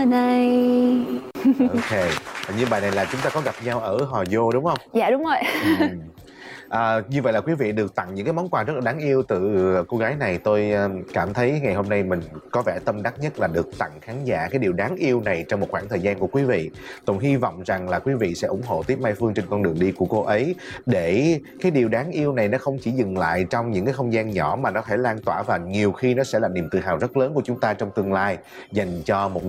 Này. Ok, hình như bài này là chúng ta có gặp nhau ở Hò Vô đúng không? Dạ đúng rồi. Như vậy là quý vị được tặng những cái món quà rất là đáng yêu từ cô gái này. Tôi cảm thấy ngày hôm nay mình có vẻ tâm đắc nhất là được tặng khán giả cái điều đáng yêu này trong một khoảng thời gian của quý vị. Tùng hy vọng rằng là quý vị sẽ ủng hộ tiếp Mai Phương trên con đường đi của cô ấy, để cái điều đáng yêu này nó không chỉ dừng lại trong những cái không gian nhỏ mà nó phải lan tỏa, và nhiều khi nó sẽ là niềm tự hào rất lớn của chúng ta trong tương lai dành cho một